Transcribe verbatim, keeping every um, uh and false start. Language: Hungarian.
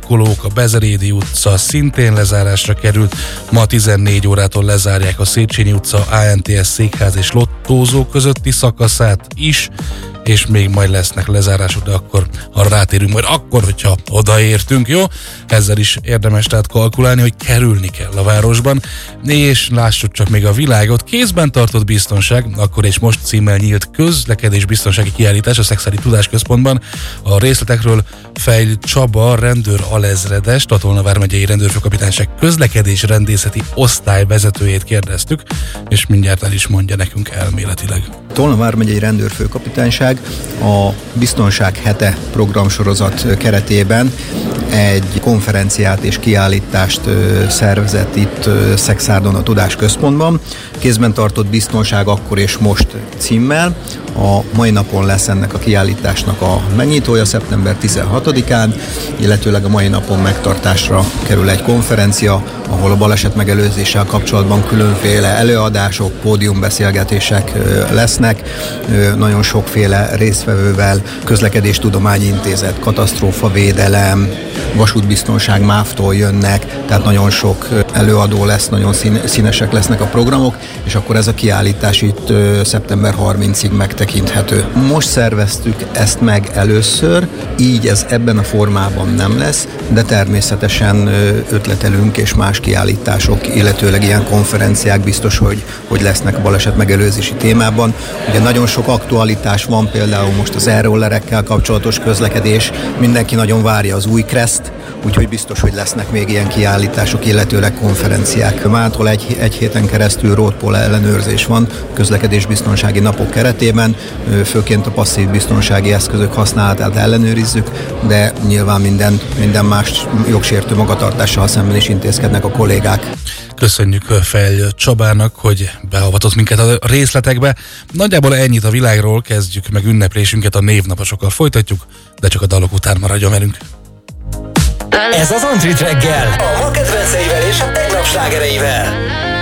parkolók, a Bezerédi utca szintén lezárásra került, ma tizennégy órától lezárják a Széchenyi utca, á en té es székház és Lottózó közötti szakaszát is, és még majd lesznek lezárások, de akkor arra rátérünk majd akkor, hogyha odaértünk, jó? Ezzel is érdemes tehát kalkulálni, hogy kerülni kell a városban, és lássuk csak még a világot. Kézben tartott biztonság, akkor és most címmel nyílt közlekedésbiztonsági kiállítás a Szexádi Tudásközpontban. A részletekről Fejl Csaba rendőr alezredes, Tolna vármegyei rendőrfőkapitányság közlekedésrendészeti osztályvezetőjét kérdeztük, és mindjárt el is mondja nekünk elméletileg. Tolna vármegyei rendőrfőkapitányság a Biztonság hete programsorozat keretében egy konferenciát és kiállítást szervezett itt Szexárdon a Tudásközpontban. Kézben tartott biztonság akkor és most címmel. A mai napon lesz ennek a kiállításnak a megnyitója szeptember tizenhatodikán, illetőleg a mai napon megtartásra kerül egy konferencia, ahol a baleset megelőzéssel kapcsolatban különféle előadások, pódiumbeszélgetések lesznek, nagyon sokféle résztvevővel, Közlekedéstudományi Intézet, katasztrófavédelem, vasútbiztonság, MÁV-tól jönnek, tehát nagyon sok előadó lesz, nagyon színesek lesznek a programok, és akkor ez a kiállítás itt szeptember harmincadikáig megtekinthető. Most szerveztük ezt meg először, így ez ebben a formában nem lesz, de természetesen ötletelünk és más kiállítások, illetőleg ilyen konferenciák biztos, hogy, hogy lesznek a baleset megelőzési témában. Ugye nagyon sok aktualitás van, például most az e-rollerekkel kapcsolatos közlekedés, mindenki nagyon várja az új Crest, úgyhogy biztos, hogy lesznek még ilyen kiállítások, illetőleg konferenciák. Mától egy, egy héten keresztül roadpoll ellenőrzés van közlekedésbiztonsági napok keretében, főként a passzív biztonsági eszközök használatát ellenőrizzük, de nyilván minden, minden más jogsértő magatartással szemben is intézkednek a kollégák. Köszönjük Fejl Csabának, hogy beavatott minket a részletekbe. Nagyjából ennyit a világról, kezdjük meg ünneplésünket a névnaposokkal. Folytatjuk, de csak a dalok után maradjon velünk. Ez az Antrit reggel, a ma kedvenceivel és a tegnap slágereivel.